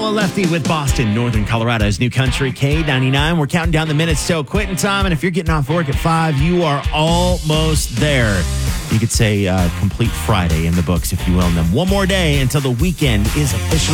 Paula Lefty with Boston, Northern Colorado's new country, K99. We're counting down the minutes till quitting time, and if you're getting off work at 5, you are almost there. You could say complete Friday in the books, if you will. And then one more day until the weekend is officially